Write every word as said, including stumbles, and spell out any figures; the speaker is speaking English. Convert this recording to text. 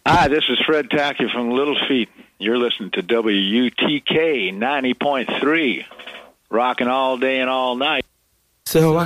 Hi, this is Fred Tackett from Little Feet. You're listening to W U T K ninety point three, rocking all day and all night. So I